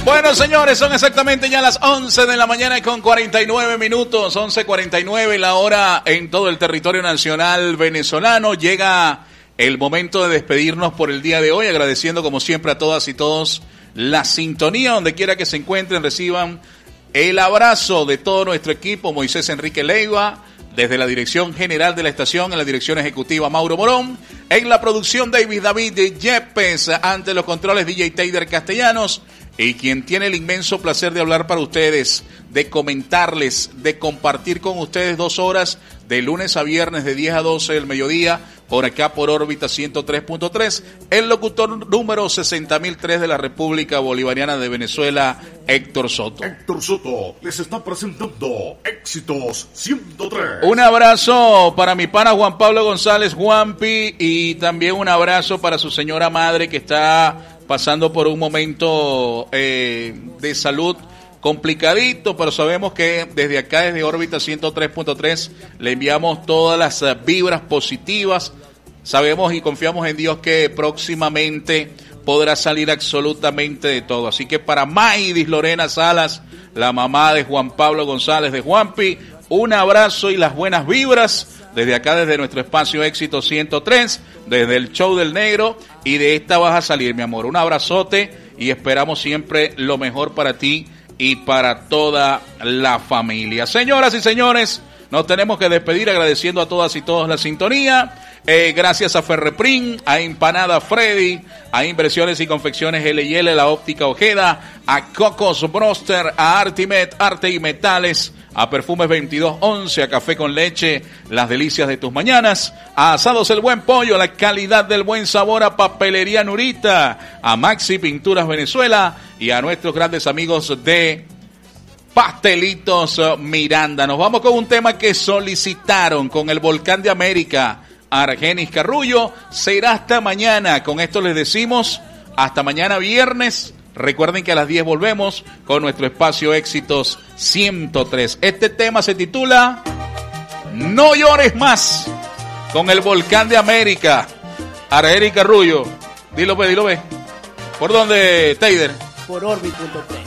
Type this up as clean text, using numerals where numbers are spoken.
Bueno, señores, son exactamente ya las 11 de la mañana con 49 minutos, 11:49 la hora en todo el territorio nacional venezolano. Llega el momento de despedirnos por el día de hoy, agradeciendo como siempre a todas y todos la sintonía, donde quiera que se encuentren, reciban el abrazo de todo nuestro equipo. Moisés Enrique Leiva, desde la dirección general de la estación, en la dirección ejecutiva Mauro Morón, en la producción David Yepes, ante los controles DJ Teider Castellanos, y quien tiene el inmenso placer de hablar para ustedes, de comentarles, de compartir con ustedes 2 horas de lunes a viernes de 10 a 12 del mediodía, por acá por órbita 103.3, el locutor número 60.003 de la República Bolivariana de Venezuela, Héctor Soto. Héctor Soto les está presentando Éxitos 103. Un abrazo para mi pana Juan Pablo González, Juanpi, y también un abrazo para su señora madre que está pasando por un momento de salud complicadito, pero sabemos que desde acá, desde órbita 103.3, le enviamos todas las vibras positivas. Sabemos y confiamos en Dios que próximamente podrá salir absolutamente de todo. Así que para Maidis Lorena Salas, la mamá de Juan Pablo González, de Juanpi, un abrazo y las buenas vibras desde acá, desde nuestro espacio Éxito 103, desde el show del negro, y de esta vas a salir, mi amor. Un abrazote y esperamos siempre lo mejor para ti y para toda la familia. Señoras y señores, nos tenemos que despedir agradeciendo a todas y todos la sintonía. Gracias a Ferreprim, a Empanada Freddy, a Inversiones y Confecciones L&L, la Óptica Ojeda, a Cocos Broster, a Artimet, Arte y Metales, a Perfumes 2211, a Café con Leche, las delicias de tus mañanas, a Asados El Buen Pollo, la calidad del buen sabor, a Papelería Nurita, a Maxi Pinturas Venezuela y a nuestros grandes amigos de Pastelitos Miranda. Nos vamos con un tema que solicitaron con el Volcán de América, Argenis Carrullo. Será hasta mañana. Con esto les decimos hasta mañana viernes. Recuerden que a las 10 volvemos con nuestro espacio Éxitos 103. Este tema se titula No llores más, con el Volcán de América, Argenis Carrullo. Dilo ve. ¿Por dónde, Teider? Por Orbit.3.